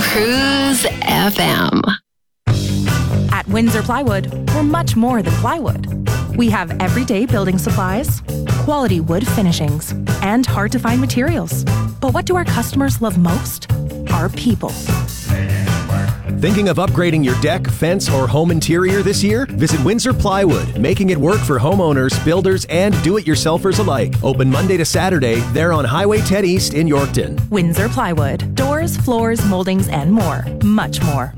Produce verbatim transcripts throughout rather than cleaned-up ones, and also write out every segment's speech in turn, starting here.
Cruise F M. At Windsor Plywood, we're much more than plywood. We have everyday building supplies, quality wood finishings, and hard-to-find materials. But what do our customers love most? Our people. Thinking of upgrading your deck, fence, or home interior this year? Visit Windsor Plywood, making it work for homeowners, builders, and do-it-yourselfers alike. Open Monday to Saturday. They're on Highway ten East in Yorkton. Windsor Plywood. Doors, floors, moldings, and more. Much more.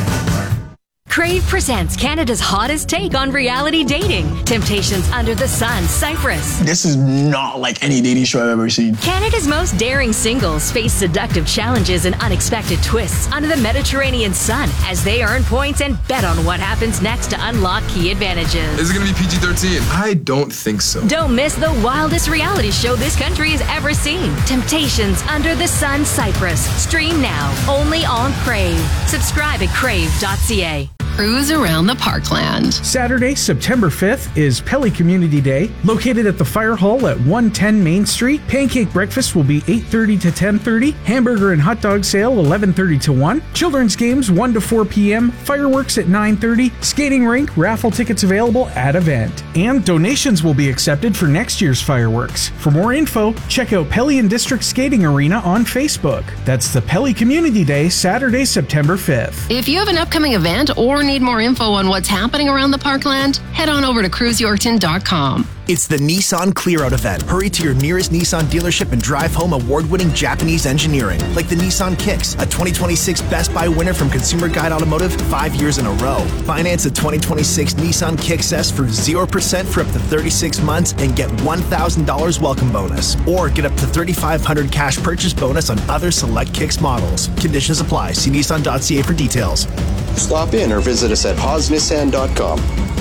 Crave presents Canada's hottest take on reality dating. Temptations Under the Sun, Cyprus. This is not like any dating show I've ever seen. Canada's most daring singles face seductive challenges and unexpected twists under the Mediterranean sun as they earn points and bet on what happens next to unlock key advantages. Is it going to be P G thirteen? I don't think so. Don't miss the wildest reality show this country has ever seen. Temptations Under the Sun, Cyprus. Stream now, only on Crave. Subscribe at crave dot c a. Cruise around the Parkland. Saturday, September fifth is Pelly Community Day. Located at the Fire Hall at one ten Main Street, pancake breakfast will be eight thirty to ten thirty, hamburger and hot dog sale eleven thirty to one, children's games one to four p.m., fireworks at nine thirty, skating rink, raffle tickets available at event. And donations will be accepted for next year's fireworks. For more info, check out Pelly and District Skating Arena on Facebook. That's the Pelly Community Day, Saturday, September fifth. If you have an upcoming event or need more info on what's happening around the Parkland, head on over to cruise yorkton dot com. It's the Nissan Clear Out event. Hurry to your nearest Nissan dealership and drive home award-winning Japanese engineering, like the Nissan Kicks, a twenty twenty-six Best Buy winner from Consumer Guide Automotive five years in a row. Finance a twenty twenty-six Nissan Kicks S for zero percent for up to thirty-six months and get one thousand dollars welcome bonus. Or get up to thirty-five hundred dollars cash purchase bonus on other select Kicks models. Conditions apply. See nissan dot c a for details. Stop in or visit us at haas nissan dot com.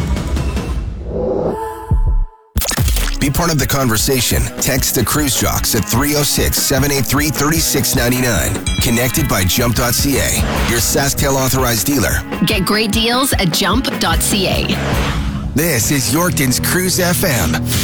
Be part of the conversation. Text the Cruise Jocks at three oh six, seven eight three, three six nine nine. Connected by jump dot c a, your SaskTel authorized dealer. Get great deals at jump dot c a. This is Yorkton's Cruise F M.